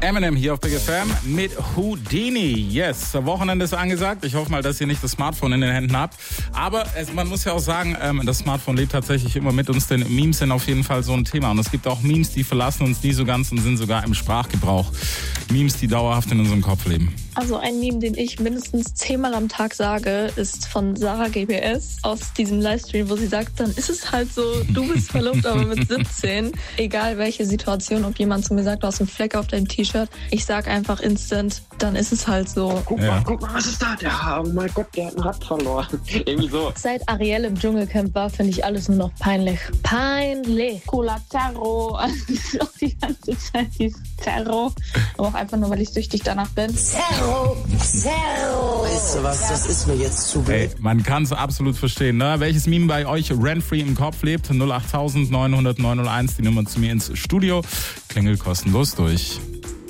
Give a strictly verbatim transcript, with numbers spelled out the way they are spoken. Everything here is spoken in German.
Eminem hier auf Big F M mit Houdini. Yes, Wochenende ist angesagt. Ich hoffe mal, dass ihr nicht das Smartphone in den Händen habt. Aber es, man muss ja auch sagen, ähm, das Smartphone lebt tatsächlich immer mit uns, denn Memes sind auf jeden Fall so ein Thema. Und es gibt auch Memes, die verlassen uns nie so ganz und sind sogar im Sprachgebrauch. Memes, die dauerhaft in unserem Kopf leben. Also ein Meme, den ich mindestens zehnmal am Tag sage, ist von Sarah G P S aus diesem Livestream, wo sie sagt, dann ist es halt so, du bist verlobt, aber mit siebzehn. Egal welche Situation, ob jemand zu mir sagt, du hast einen Fleck auf deinem T-Shirt, ich sag einfach instant, dann ist es halt so. Guck Ja. mal, guck mal, was ist da? Der, oh mein Gott, der hat ein Rad verloren. Irgendwie so. Seit Ariel im Dschungelcamp war, finde ich alles nur noch peinlich. Peinlich. Cola Zero. Also auch die ganze Zeit dieses Zero. Aber auch einfach nur, weil ich süchtig danach bin. Zero, Zero. Weißt du was, das ist mir jetzt zu Hey, blöd. man kann es absolut verstehen, ne? Welches Meme bei euch rent-free im Kopf lebt? null acht neun null null neun null eins, die Nummer zu mir ins Studio. Klingel kostenlos durch.